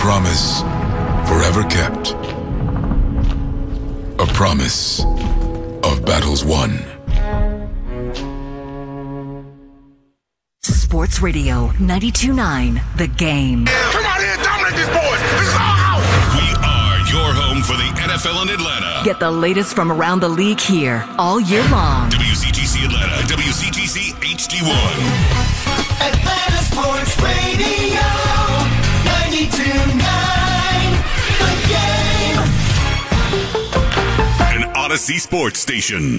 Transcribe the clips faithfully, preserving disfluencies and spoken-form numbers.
promise forever kept. A promise of battles won. Sports Radio ninety-two point nine, The Game. Come out here and dominate these boys. This is our house. We are your home for the N F L in Atlanta. Get the latest from around the league here all year long. W C T C Atlanta, W C T C H D one. Atlanta Sports Radio, ninety-two point nine, The Game. An Odyssey Sports Station.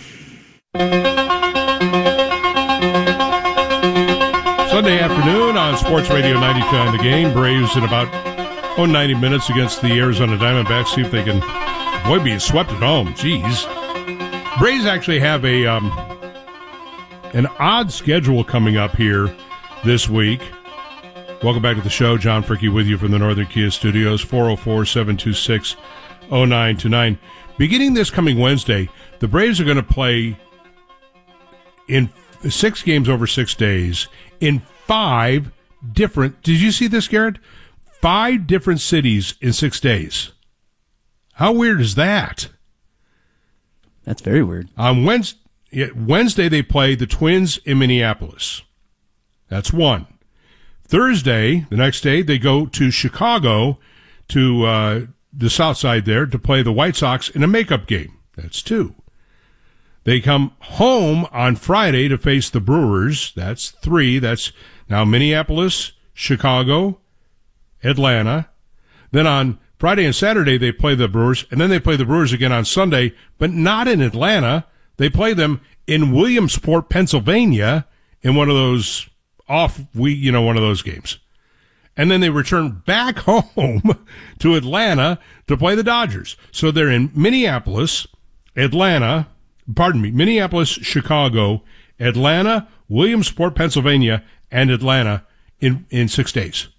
Sunday afternoon on Sports Radio ninety-two point nine, The Game. Braves in about oh, ninety minutes against the Arizona Diamondbacks. See if they can avoid being swept at home. Jeez. Braves actually have a um, an odd schedule coming up here this week. Welcome back to the show. John Fricke with you from the Northern Kia Studios, four oh four, seven two six, oh nine two nine. Beginning this coming Wednesday, the Braves are going to play in six games over six days in five different, did you see this, Garrett? Five different cities in six days. How weird is that? That's very weird. On Wednesday, Wednesday they play the Twins in Minneapolis. That's one. Thursday, the next day, they go to Chicago, to uh, the south side there, to play the White Sox in a makeup game. That's two. They come home on Friday to face the Brewers. That's three. That's now Minneapolis, Chicago, Atlanta. Then on Friday and Saturday, they play the Brewers, and then they play the Brewers again on Sunday, but not in Atlanta. They play them in Williamsport, Pennsylvania, in one of those off week, you know, one of those games. And then they return back home to Atlanta to play the Dodgers. So they're in Minneapolis, Atlanta, pardon me, Minneapolis, Chicago, Atlanta, Williamsport, Pennsylvania, and Atlanta in, in six days.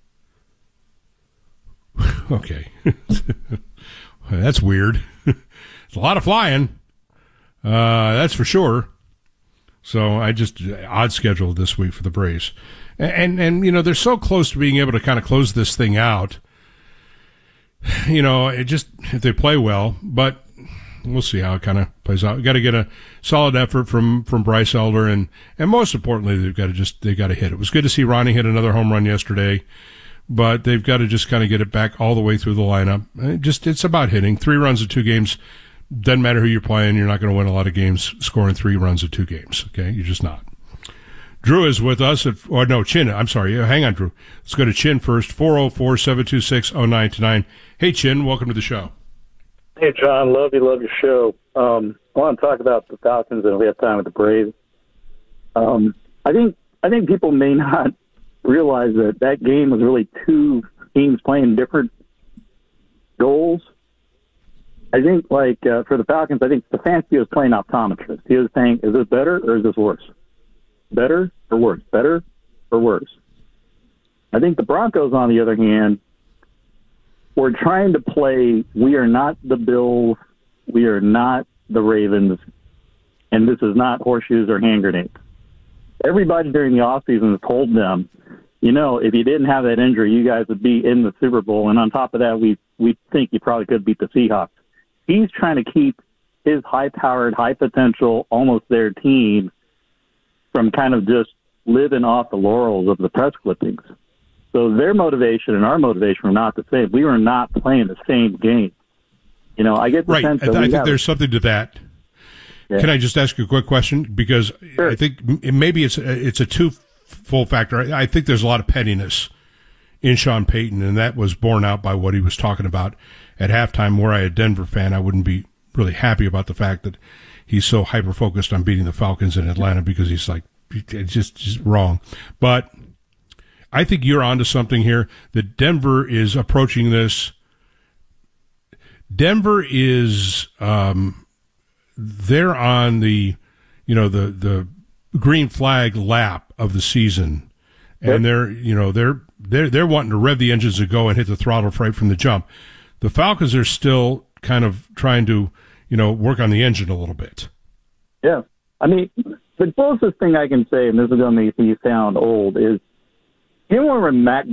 Okay. That's weird. It's a lot of flying. Uh, that's for sure. So I just, odd schedule this week for the Braves. And, and, and, you know, they're so close to being able to kind of close this thing out. You know, it just, if they play well, but we'll see how it kind of plays out. We've got to get a solid effort from, from Bryce Elder, and, and most importantly, they've got to just, they've got to hit. It was good to see Ronnie hit another home run yesterday, but they've got to just kind of get it back all the way through the lineup. It just, it's about hitting. Three runs in two games. Doesn't matter who you're playing. You're not going to win a lot of games scoring three runs in two games. Okay. You're just not. Drew is with us at, or no, Chin. I'm sorry. Hang on, Drew. Let's go to Chin first. four oh four, seven two six, oh nine two nine. Hey, Chin, welcome to the show. Hey, John, love you, love your show. Um, I want to talk about the Falcons, and we have time with the Braves. Um, I think I think people may not realize that that game was really two teams playing different goals. I think, like, uh, for the Falcons, I think Stefanski was playing optometrist. He was saying, is this better or is this worse? Better or worse? Better or worse? I think the Broncos, on the other hand, we're trying to play, we are not the Bills, we are not the Ravens, and this is not horseshoes or hand grenades. Everybody during the offseason has told them, you know, if you didn't have that injury, you guys would be in the Super Bowl, and on top of that, we we think you probably could beat the Seahawks. He's trying to keep his high-powered, high-potential, almost their team from kind of just living off the laurels of the press clippings. So their motivation and our motivation were not the same. We were not playing the same game. You know, I get the right. sense I, that th- I think have, there's something to that. Yeah. Can I just ask you a quick question? Because sure. I think maybe it's a, it's a two-fold factor. I, I think there's a lot of pettiness in Sean Payton, and that was borne out by what he was talking about at halftime. Were I a Denver fan, I wouldn't be really happy about the fact that he's so hyper-focused on beating the Falcons in Atlanta, because he's like, it's just, just wrong. But I think you're onto something here, that Denver is approaching this. Denver is, um, they're on the, you know, the, the green flag lap of the season. And yep. they're, you know, they're, they're, they're wanting to rev the engines and go and hit the throttle right from the jump. The Falcons are still kind of trying to, you know, work on the engine a little bit. Yeah. I mean, the closest thing I can say, and this is going to make me sound old, is you remember when Mac